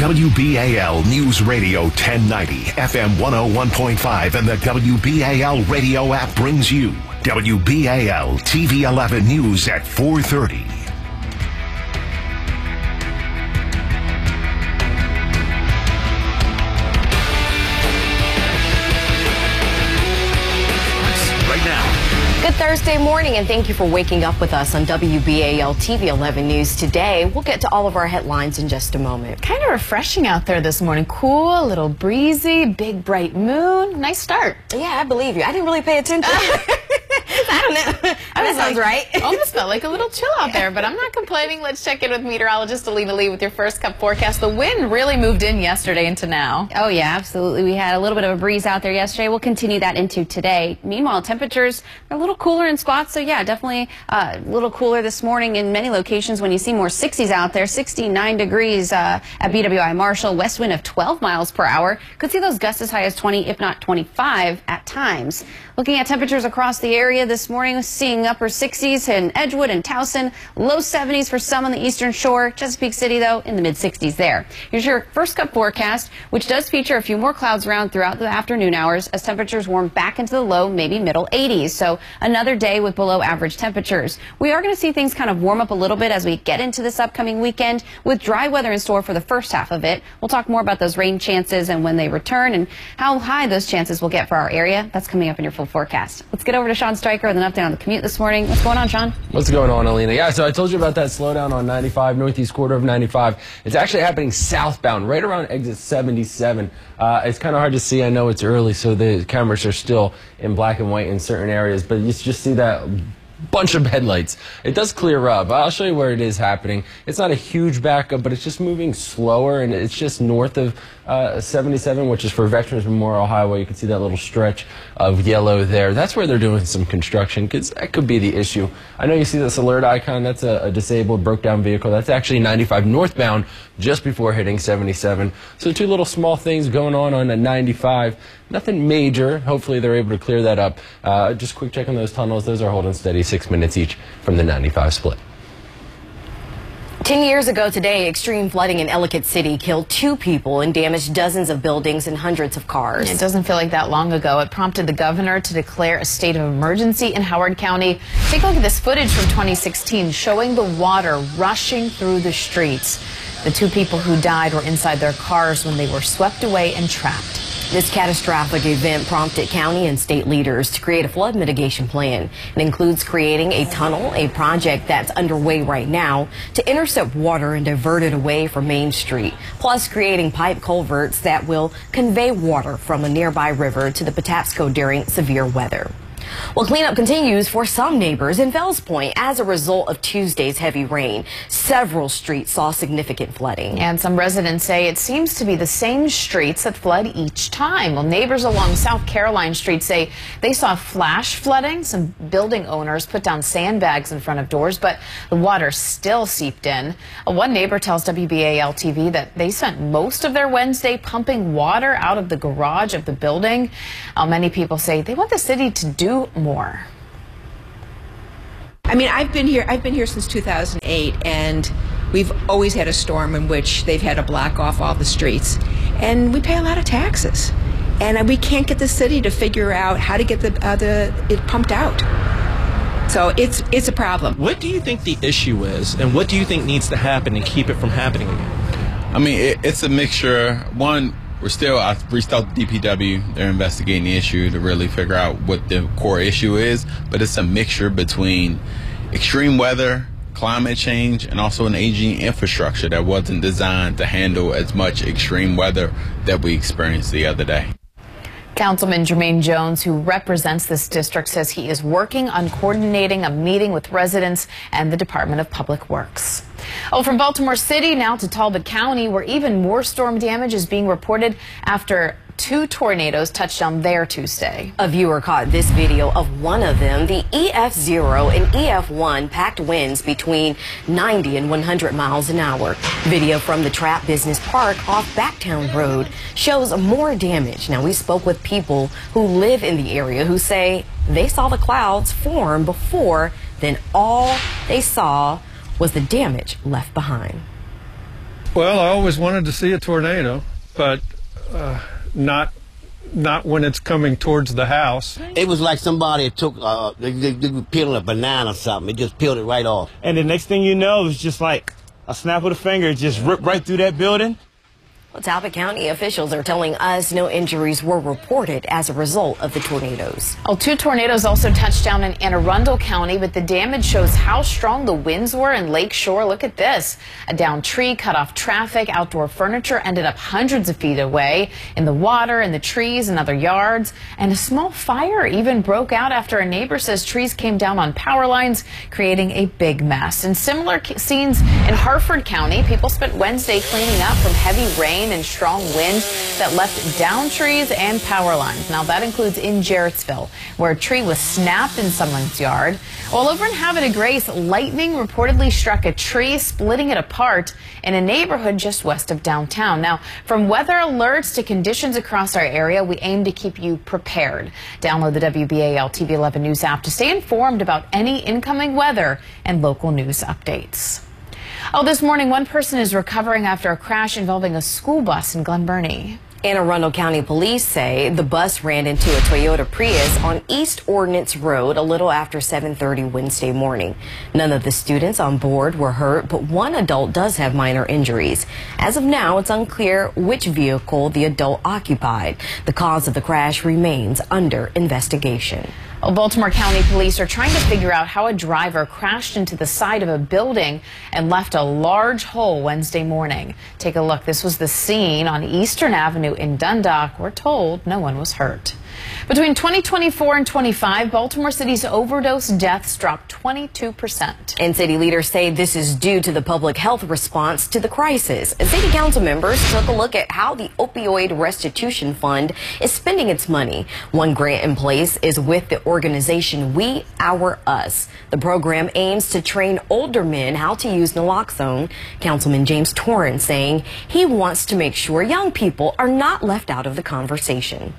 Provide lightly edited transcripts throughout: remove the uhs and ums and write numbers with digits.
WBAL News Radio 1090, FM 101.5, and the WBAL radio app brings you WBAL TV 11 News at 4:30. Good Thursday morning, and thank you for waking up with us on WBAL TV 11 News today. We'll get to all of our headlines in just a moment. Kind of refreshing out there this morning. Cool, a little breezy, big bright moon. Nice start. Yeah, I believe you. I didn't really pay attention. I don't know. That sounds right. Almost felt like a little chill out there, but I'm not complaining. Let's check in with meteorologist Alina Lee with your first cup forecast. The wind really moved in yesterday into now. Oh, yeah, absolutely. We had a little bit of a breeze out there yesterday. We'll continue that into today. Meanwhile, temperatures are a little cooler in spots, so yeah, definitely a little cooler this morning in many locations when you see more 60s out there. 69 degrees at BWI Marshall, west wind of 12 miles per hour. Could see those gusts as high as 20, if not 25 at times. Looking at temperatures across the area this morning, seeing upper 60s in Edgewood and Towson, low 70s for some on the eastern shore. Chesapeake City, though, in the mid-60s there. Here's your first cup forecast, which does feature a few more clouds around throughout the afternoon hours as temperatures warm back into the low, maybe middle 80s. So another day with below average temperatures. We are going to see things kind of warm up a little bit as we get into this upcoming weekend with dry weather in store for the first half of it. We'll talk more about those rain chances and when they return and how high those chances will get for our area. That's coming up in your full forecast. Let's get over to Sean Stryker with an update on the commute this morning. What's going on, Sean? What's going on, Alina? Yeah, so I told you about that slowdown on 95, northeast quarter of 95. It's actually happening southbound, right around exit 77. It's kind of hard to see. I know it's early, so the cameras are still in black and white in certain areas, but you just see that bunch of headlights. It does clear up. I'll show you where it is happening. It's not a huge backup, but it's just moving slower, and it's just north of 77, which is for Veterans Memorial Highway. You can see that little stretch of yellow there. That's where they're doing some construction, because that could be the issue. I know you see this alert icon. That's a disabled, broke down vehicle. That's actually 95 northbound just before hitting 77. So two little small things going on at 95. Nothing major. Hopefully they're able to clear that up. Just quick check on those tunnels. Those are holding steady, 6 minutes each from the 95 split. 10 years ago today, extreme flooding in Ellicott City killed 2 people and damaged dozens of buildings and hundreds of cars. It doesn't feel like that long ago. It prompted the governor to declare a state of emergency in Howard County. Take a look at this footage from 2016 showing the water rushing through the streets. The 2 people who died were inside their cars when they were swept away and trapped. This catastrophic event prompted county and state leaders to create a flood mitigation plan. It includes creating a tunnel, a project that's underway right now, to intercept water and divert it away from Main Street, plus creating pipe culverts that will convey water from a nearby river to the Patapsco during severe weather. Well, cleanup continues for some neighbors in Fells Point as a result of Tuesday's heavy rain. Several streets saw significant flooding. And some residents say it seems to be the same streets that flood each time. Well, neighbors along South Caroline Street say they saw flash flooding. Some building owners put down sandbags in front of doors, but the water still seeped in. One neighbor tells WBAL TV that they spent most of their Wednesday pumping water out of the garage of the building. Many people say they want the city to do more. I mean, I've been here since 2008, and we've always had a storm in which they've had to block off all the streets, and we pay a lot of taxes, and we can't get the city to figure out how to get it pumped out. So it's a problem. What do you think the issue is, and what do you think needs to happen to keep it from happening again? I mean, it's a mixture. One, I reached out to DPW. They're investigating the issue to really figure out what the core issue is. But it's a mixture between extreme weather, climate change, and also an aging infrastructure that wasn't designed to handle as much extreme weather that we experienced the other day. Councilman Jermaine Jones, who represents this district, says he is working on coordinating a meeting with residents and the Department of Public Works. Oh, from Baltimore City now to Talbot County, where even more storm damage is being reported after 2 tornadoes touched down there Tuesday. A viewer caught this video of one of them. The EF0 and EF1 packed winds between 90 and 100 miles an hour. Video from the Trapp Business Park off Backtown Road shows more damage. Now, we spoke with people who live in the area who say they saw the clouds form before, then all they saw was the damage left behind. Well, I always wanted to see a tornado, but not when it's coming towards the house. It was like somebody took, they were peeling a banana or something. It just peeled it right off. And the next thing you know, it's just like a snap of the finger. It just ripped right through that building. Well, Talbot County officials are telling us no injuries were reported as a result of the tornadoes. Well, 2 tornadoes also touched down in Anne Arundel County, but the damage shows how strong the winds were in Lake Shore. Look at this. A downed tree cut off traffic. Outdoor furniture ended up hundreds of feet away in the water, in the trees, and other yards. And a small fire even broke out after a neighbor says trees came down on power lines, creating a big mess. And similar scenes in Harford County. People spent Wednesday cleaning up from heavy rain and strong winds that left down trees and power lines. Now that includes in Jarrettsville, where a tree was snapped in someone's yard. While over in Havre de Grace, lightning reportedly struck a tree, splitting it apart in a neighborhood just west of downtown. Now, from weather alerts to conditions across our area, we aim to keep you prepared. Download the WBAL TV 11 News app to stay informed about any incoming weather and local news updates. Oh, this morning, one person is recovering after a crash involving a school bus in Glen Burnie. Anne Arundel County Police say the bus ran into a Toyota Prius on East Ordnance Road a little after 7:30 Wednesday morning. None of the students on board were hurt, but one adult does have minor injuries. As of now, it's unclear which vehicle the adult occupied. The cause of the crash remains under investigation. Well, Baltimore County Police are trying to figure out how a driver crashed into the side of a building and left a large hole Wednesday morning. Take a look. This was the scene on Eastern Avenue in Dundalk. We're told no one was hurt. Between 2024 and 25, Baltimore City's overdose deaths dropped 22%. And city leaders say this is due to the public health response to the crisis. City council members took a look at how the Opioid Restitution Fund is spending its money. One grant in place is with the organization We, Our, Us. The program aims to train older men how to use naloxone. Councilman James Torrance saying he wants to make sure young people are not left out of the conversation.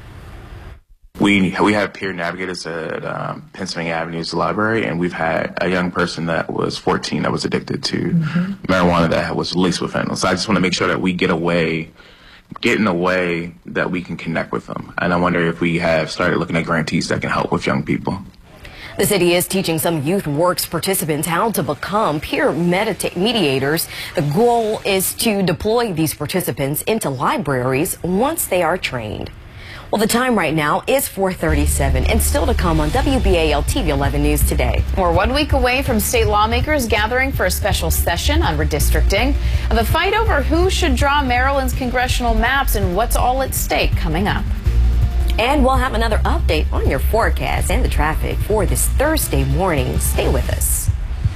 We have peer navigators at Pennsylvania Avenue's library, and we've had a young person that was 14 that was addicted to marijuana that was laced with fentanyl. So I just want to make sure that we get in a way that we can connect with them. And I wonder if we have started looking at grantees that can help with young people. The city is teaching some Youth Works participants how to become peer mediators. The goal is to deploy these participants into libraries once they are trained. Well, the time right now is 4:37, and still to come on WBAL TV 11 News today. We're 1 week away from state lawmakers gathering for a special session on redistricting. The fight over who should draw Maryland's congressional maps and what's all at stake coming up. And we'll have another update on your forecast and the traffic for this Thursday morning. Stay with us.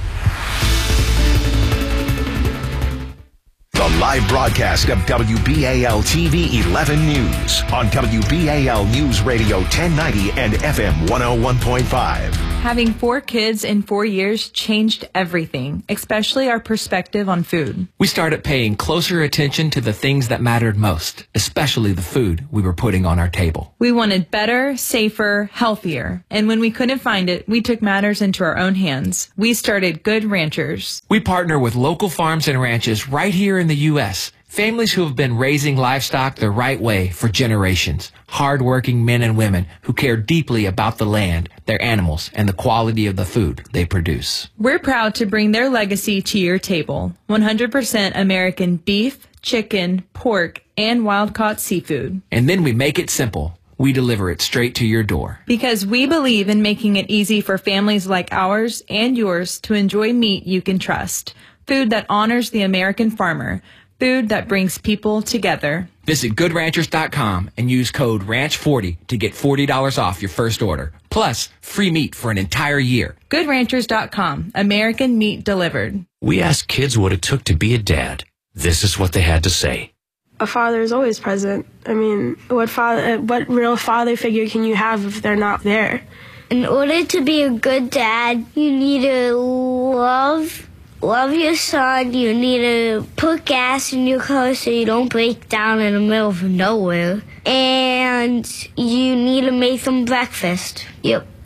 The live broadcast of WBAL TV 11 News on WBAL News Radio 1090 and FM 101.5. Having 4 kids in 4 years changed everything, especially our perspective on food. We started paying closer attention to the things that mattered most, especially the food we were putting on our table. We wanted better, safer, healthier. And when we couldn't find it, we took matters into our own hands. We started Good Ranchers. We partner with local farms and ranches right here in the U.S., families who have been raising livestock the right way for generations. Hard-working men and women who care deeply about the land, their animals, and the quality of the food they produce. We're proud to bring their legacy to your table. 100% American beef, chicken, pork, and wild-caught seafood. And then we make it simple. We deliver it straight to your door. Because we believe in making it easy for families like ours and yours to enjoy meat you can trust. Food that honors the American farmer. Food that brings people together. Visit GoodRanchers.com and use code RANCH40 to get $40 off your first order. Plus, free meat for an entire year. GoodRanchers.com. American meat delivered. We asked kids what it took to be a dad. This is what they had to say. A father is always present. I mean, what real father figure can you have if they're not there? In order to be a good dad, you need to love your son. You need to put gas in your car so you don't break down in the middle of nowhere. And you need to make them breakfast. Yep.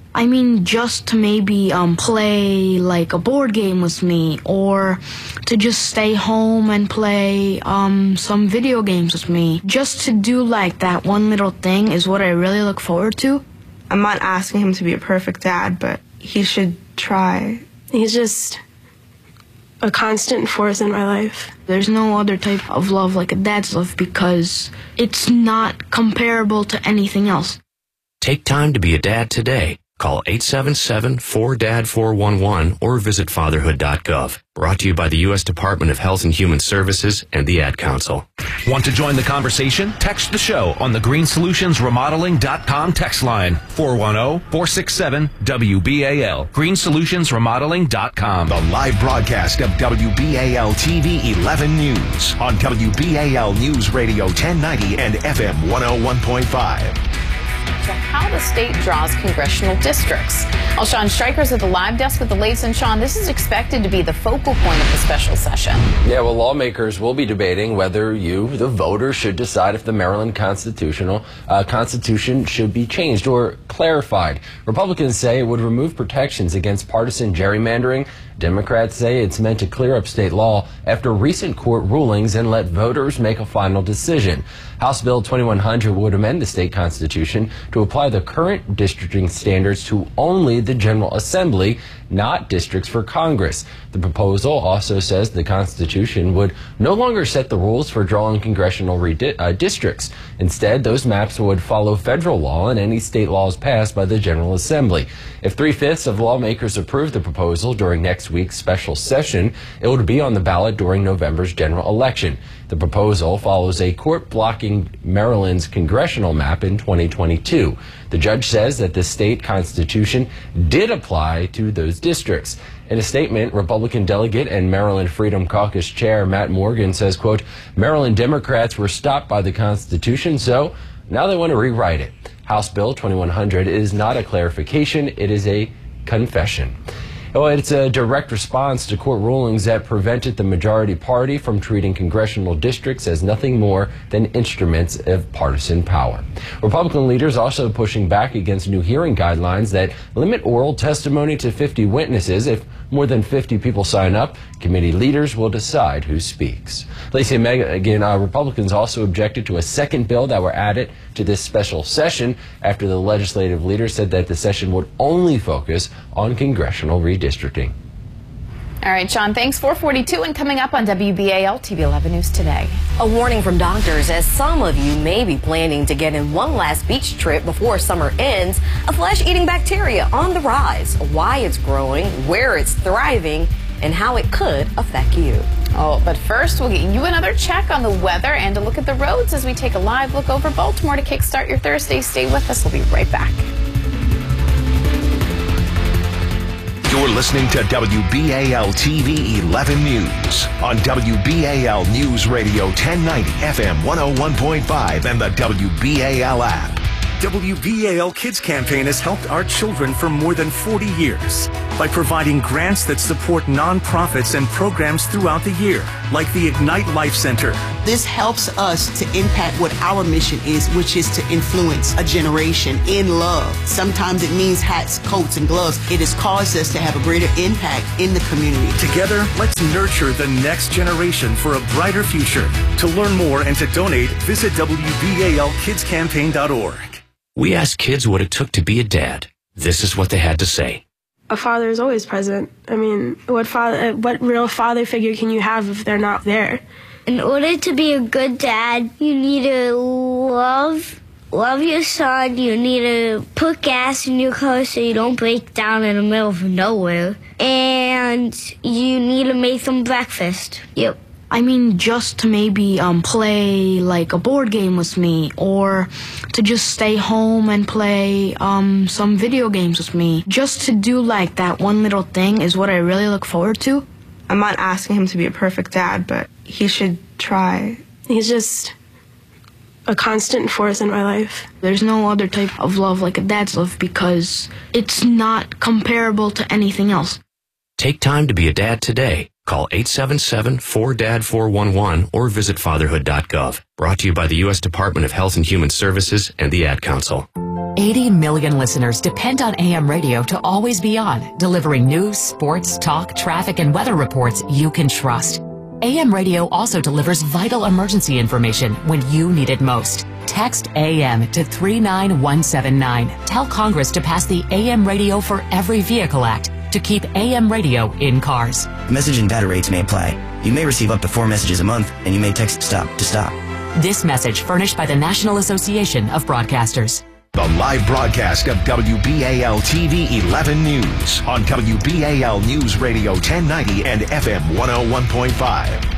I mean, just to maybe play like a board game with me, or to just stay home and play some video games with me. Just to do like that one little thing is what I really look forward to. I'm not asking him to be a perfect dad, but he should try. He's just a constant force in my life. There's no other type of love like a dad's love because it's not comparable to anything else. Take time to be a dad today. Call 877-4DAD-411 or visit fatherhood.gov. Brought to you by the U.S. Department of Health and Human Services and the Ad Council. Want to join the conversation? Text the show on the greensolutionsremodeling.com text line, 410-467-WBAL. greensolutionsremodeling.com. The live broadcast of WBAL TV 11 News on WBAL News Radio 1090 and FM 101.5. To how the state draws congressional districts. Well, Sean Stryker's at the live desk with the latest. And Sean, this is expected to be the focal point of the special session. Yeah, well, lawmakers will be debating whether you, the voter, should decide if the Maryland Constitution should be changed or clarified. Republicans say it would remove protections against partisan gerrymandering. Democrats say it's meant to clear up state law after recent court rulings and let voters make a final decision. House Bill 2100 would amend the state constitution to apply the current districting standards to only the General Assembly, not districts for Congress. The proposal also says the Constitution would no longer set the rules for drawing congressional districts. Instead, those maps would follow federal law and any state laws passed by the General Assembly. If 3/5 of lawmakers approve the proposal during next week's special session, it would be on the ballot during November's general election. The proposal follows a court blocking Maryland's congressional map in 2022. The judge says that the state constitution did apply to those districts. In a statement, Republican delegate and Maryland Freedom Caucus chair Matt Morgan says, quote, Maryland Democrats were stopped by the Constitution, so now they want to rewrite it. House Bill 2100 is not a clarification, it is a confession. Well, it's a direct response to court rulings that prevented the majority party from treating congressional districts as nothing more than instruments of partisan power. Republican leaders also pushing back against new hearing guidelines that limit oral testimony to 50 witnesses. If more than 50 people sign up, committee leaders will decide who speaks. Lacey and Megan, Republicans also objected to a second bill that were added to this special session after the legislative leader said that the session would only focus on congressional redistricting. All right, Sean, thanks. 4:42 and coming up on WBAL TV 11 News today. A warning from doctors as some of you may be planning to get in one last beach trip before summer ends. A flesh-eating bacteria on the rise, why it's growing, where it's thriving, and how it could affect you. Oh, but first we'll get you another check on the weather and a look at the roads as we take a live look over Baltimore to kickstart your Thursday. Stay with us. We'll be right back. You're listening to WBAL TV 11 News on WBAL News Radio 1090 FM 101.5 and the WBAL app. WBAL Kids Campaign has helped our children for more than 40 years by providing grants that support nonprofits and programs throughout the year, like the Ignite Life Center. This helps us to impact what our mission is, which is to influence a generation in love. Sometimes it means hats, coats, and gloves. It has caused us to have a greater impact in the community. Together, let's nurture the next generation for a brighter future. To learn more and to donate, visit WBALKidsCampaign.org. We asked kids what it took to be a dad. This is what they had to say. A father is always present. I mean, what real father figure can you have if they're not there? In order to be a good dad, you need to love your son. You need to put gas in your car so you don't break down in the middle of nowhere. And you need to make them breakfast. Yep. I mean, just to maybe play like a board game with me, or to just stay home and play some video games with me. Just to do like that one little thing is what I really look forward to. I'm not asking him to be a perfect dad, but he should try. He's just a constant force in my life. There's no other type of love like a dad's love because it's not comparable to anything else. Take time to be a dad today. Call 877-4DAD-411 or visit fatherhood.gov. Brought to you by the U.S. Department of Health and Human Services and the Ad Council. 80 million listeners depend on AM radio to always be on, delivering news, sports, talk, traffic, and weather reports you can trust. AM radio also delivers vital emergency information when you need it most. Text AM to 39179. Tell Congress to pass the AM Radio for Every Vehicle Act to keep AM radio in cars. Message and data rates may apply. You may receive up to 4 messages a month, and you may text STOP to stop. This message furnished by the National Association of Broadcasters. The live broadcast of WBAL TV 11 News on WBAL News Radio 1090 and FM 101.5.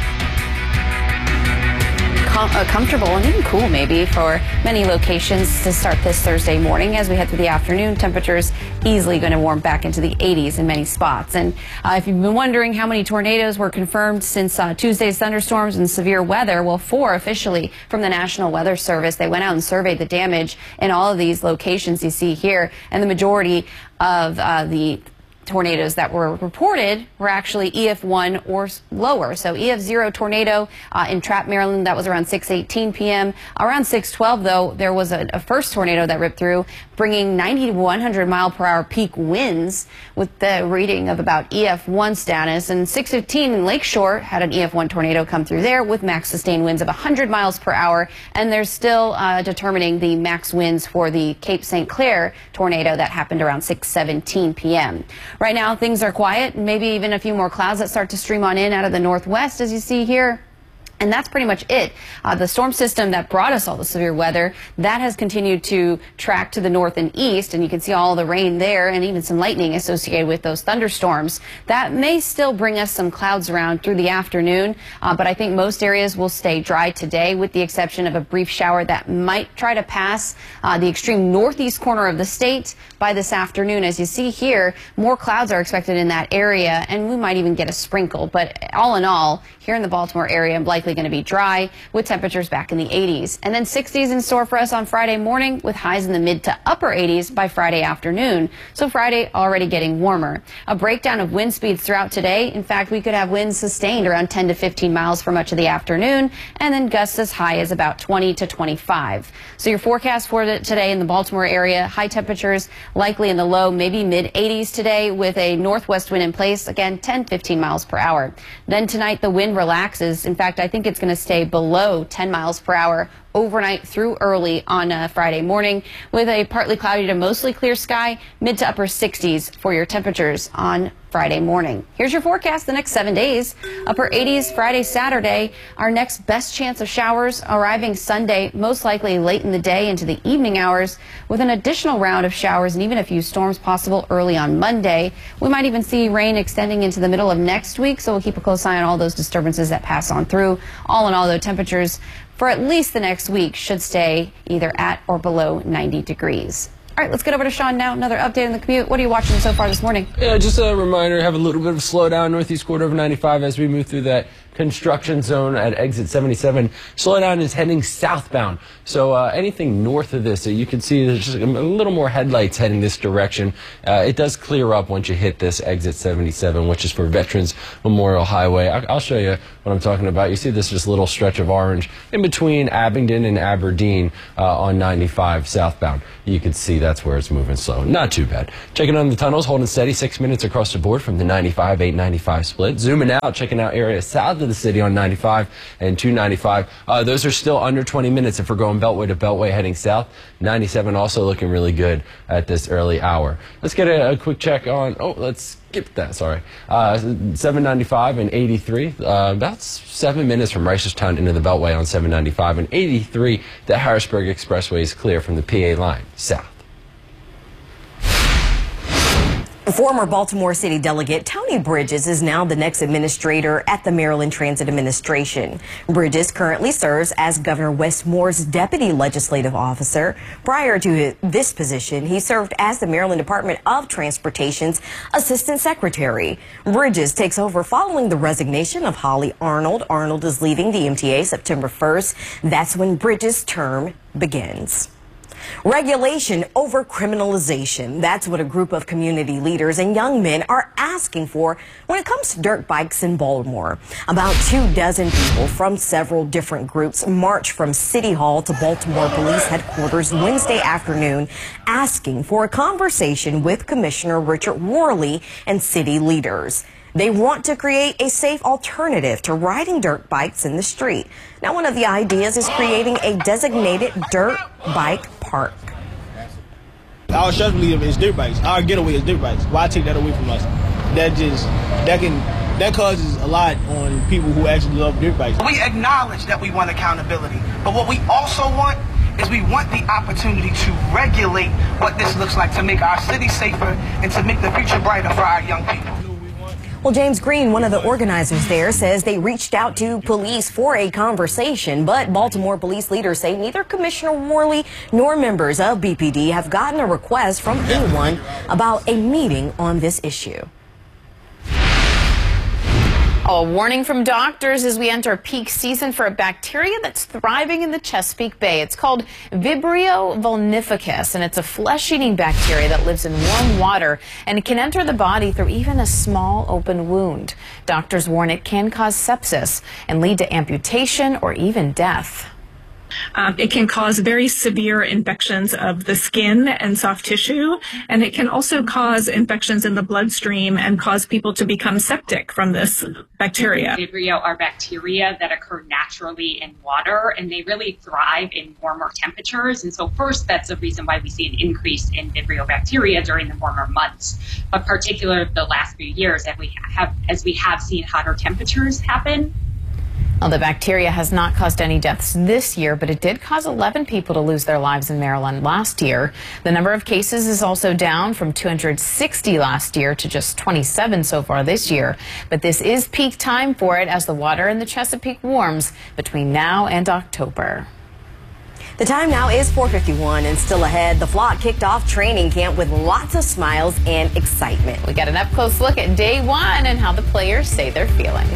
Comfortable and even cool maybe for many locations to start this Thursday morning. As we head through the afternoon, temperatures easily going to warm back into the 80s in many spots. And if you've been wondering how many tornadoes were confirmed since Tuesday's thunderstorms and severe weather, well, 4 officially from the National Weather Service. They went out and surveyed the damage in all of these locations you see here, and the majority of the tornadoes that were reported were actually EF1 or lower. So EF0 tornado in Trapp, Maryland, that was around 6:18 p.m. Around 6:12, though, there was a first tornado that ripped through, bringing 90 to 100 mile per hour peak winds with the reading of about EF1 status. And 6:15 in Lakeshore had an EF1 tornado come through there with max sustained winds of 100 miles per hour. And they're still determining the max winds for the Cape St. Clair tornado that happened around 6:17 p.m. Right now, things are quiet, maybe even a few more clouds that start to stream on in out of the northwest, as you see here. And that's pretty much it. The storm system that brought us all the severe weather, that has continued to track to the north and east, and you can see all the rain there and even some lightning associated with those thunderstorms. That may still bring us some clouds around through the afternoon, but I think most areas will stay dry today, with the exception of a brief shower that might try to pass the extreme northeast corner of the state by this afternoon. As you see here, more clouds are expected in that area, and we might even get a sprinkle. But all in all, here in the Baltimore area, likely going to be dry with temperatures back in the 80s. And then 60s in store for us on Friday morning, with highs in the mid to upper 80s by Friday afternoon. So Friday already getting warmer. A breakdown of wind speeds throughout today. In fact, we could have winds sustained around 10 to 15 miles for much of the afternoon, and then gusts as high as about 20 to 25. So your forecast for today in the Baltimore area, high temperatures likely in the low, maybe mid 80s today, with a northwest wind in place, again 10-15 miles per hour. Then tonight the wind relaxes. In fact, I think it's going to stay below 10 miles per hour overnight through early on Friday morning, with a partly cloudy to mostly clear sky, mid to upper 60s for your temperatures on Friday morning. Here's your forecast the next 7 days. Upper 80s Friday, Saturday. Our next best chance of showers arriving Sunday, most likely late in the day into the evening hours, with an additional round of showers and even a few storms possible early on Monday. We might even see rain extending into the middle of next week, so we'll keep a close eye on all those disturbances that pass on through. All in all, though, temperatures for at least the next week should stay either at or below 90 degrees. All right, let's get over to Sean now. Another update on the commute. What are you watching so far this morning? Yeah, just a reminder, have a little bit of a slowdown northeast quarter of 95 as we move through that construction zone at exit 77. Slowdown is heading southbound. So anything north of this, you can see there's just a little more headlights heading this direction. It does clear up once you hit this exit 77, which is for Veterans Memorial Highway. I'll show you what I'm talking about. You see this just little stretch of orange in between Abingdon and Aberdeen on 95 southbound. You can see that's where it's moving slow. Not too bad. Checking on the tunnels, holding steady 6 minutes across the board from the 95-895 split. Zooming out, checking out areas south of the city on 95 and 295. Those are still under 20 minutes if we're going beltway to beltway heading south. 97 also looking really good at this early hour. Let's get a quick check on, let's skip that, sorry. 795 and 83, about 7 minutes from Reisterstown into the beltway on 795 and 83. The Harrisburg Expressway is clear from the PA line south. Former Baltimore City Delegate Tony Bridges is now the next administrator at the Maryland Transit Administration. Bridges currently serves as Governor Wes Moore's deputy legislative officer. Prior to this position, he served as the Maryland Department of Transportation's assistant secretary. Bridges takes over following the resignation of Holly Arnold. Arnold is leaving the MTA September 1st. That's when Bridges' term begins. Regulation over criminalization. That's what a group of community leaders and young men are asking for when it comes to dirt bikes in Baltimore. About 24 people from several different groups marched from City Hall to Baltimore Police Headquarters Wednesday afternoon asking for a conversation with Commissioner Richard Worley and city leaders. They want to create a safe alternative to riding dirt bikes in the street. Now, one of the ideas is creating a designated dirt bike park. Our stress reliever is dirt bikes. Our getaway is dirt bikes. Why take that away from us? That causes a lot on people who actually love dirt bikes. We acknowledge that we want accountability, but what we also want is we want the opportunity to regulate what this looks like, to make our city safer and to make the future brighter for our young people. Well, James Green, one of the organizers there, says they reached out to police for a conversation, but Baltimore police leaders say neither Commissioner Worley nor members of BPD have gotten a request from anyone about a meeting on this issue. A warning from doctors as we enter peak season for a bacteria that's thriving in the Chesapeake Bay. It's called Vibrio vulnificus, and it's a flesh-eating bacteria that lives in warm water, and it can enter the body through even a small open wound. Doctors warn it can cause sepsis and lead to amputation or even death. It can cause very severe infections of the skin and soft tissue, and it can also cause infections in the bloodstream and cause people to become septic from this bacteria. Vibrio are bacteria that occur naturally in water, and they really thrive in warmer temperatures. And so first, that's the reason why we see an increase in Vibrio bacteria during the warmer months. But particularly the last few years, as we have seen hotter temperatures happen. Well, the bacteria has not caused any deaths this year, but it did cause 11 people to lose their lives in Maryland last year. The number of cases is also down from 260 last year to just 27 so far this year. But this is peak time for it as the water in the Chesapeake warms between now and October. The time now is 4:51, and still ahead, the flock kicked off training camp with lots of smiles and excitement. We got an up-close look at day one and how the players say they're feeling.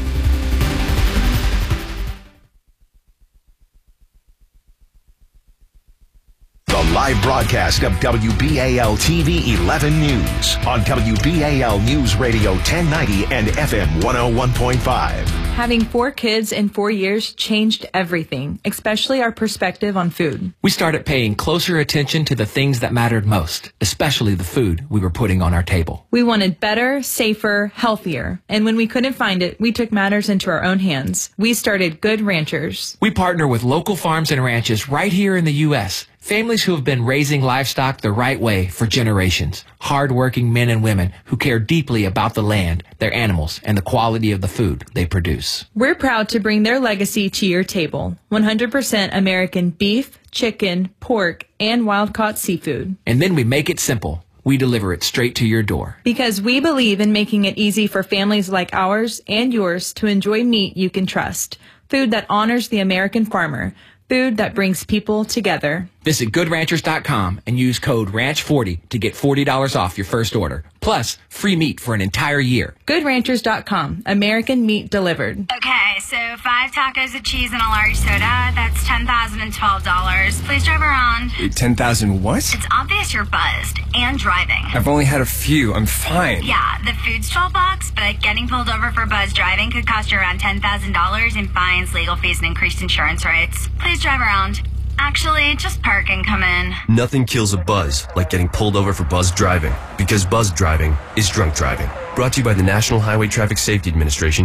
The live broadcast of WBAL TV 11 News on WBAL News Radio 1090 and FM 101.5. Having 4 kids in 4 years changed everything, especially our perspective on food. We started paying closer attention to the things that mattered most, especially the food we were putting on our table. We wanted better, safer, healthier. And when we couldn't find it, we took matters into our own hands. We started Good Ranchers. We partner with local farms and ranches right here in the U.S., families who have been raising livestock the right way for generations. Hard-working men and women who care deeply about the land, their animals, and the quality of the food they produce. We're proud to bring their legacy to your table. 100% American beef, chicken, pork, and wild-caught seafood. And then we make it simple. We deliver it straight to your door. Because we believe in making it easy for families like ours and yours to enjoy meat you can trust. Food that honors the American farmer. Food that brings people together. Visit GoodRanchers.com and use code RANCH40 to get $40 off your first order. Plus, free meat for an entire year. GoodRanchers.com. American meat delivered. Okay, so 5 tacos of cheese and a large soda. That's $10,012. Please drive around. 10,000 what? It's obvious you're buzzed and driving. I've only had a few. I'm fine. Yeah, the food's $12, but getting pulled over for buzz driving could cost you around $10,000 in fines, legal fees, and increased insurance rates. Please drive around. Actually, just park and come in. Nothing kills a buzz like getting pulled over for buzz driving, because buzz driving is drunk driving. Brought to you by the National Highway Traffic Safety Administration.